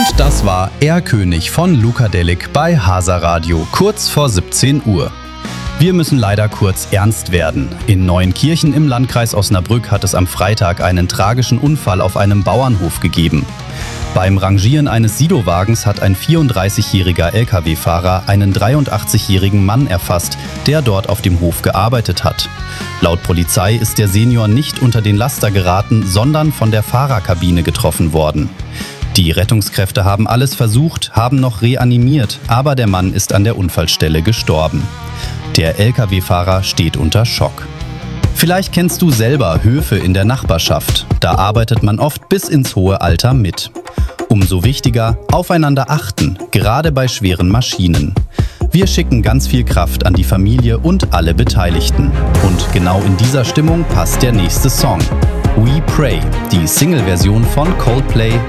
das war Erlkönig von Luka Delic bei Hasa Radio, kurz vor 17 Uhr. Wir müssen leider kurz ernst werden. In Neuenkirchen im Landkreis Osnabrück hat es am Freitag einen tragischen Unfall auf einem Bauernhof gegeben. Beim Rangieren eines Sidowagens hat ein 34-jähriger Lkw-Fahrer einen 83-jährigen Mann erfasst, der dort auf dem Hof gearbeitet hat. Laut Polizei ist der Senior nicht unter den Laster geraten, sondern von der Fahrerkabine getroffen worden. Die Rettungskräfte haben alles versucht, haben noch reanimiert, aber der Mann ist an der Unfallstelle gestorben. Der Lkw-Fahrer steht unter Schock. Vielleicht kennst du selber Höfe in der Nachbarschaft. Da arbeitet man oft bis ins hohe Alter mit. Umso wichtiger, aufeinander achten, gerade bei schweren Maschinen. Wir schicken ganz viel Kraft an die Familie und alle Beteiligten. Und genau in dieser Stimmung passt der nächste Song. We Pray, die Single-Version von Coldplay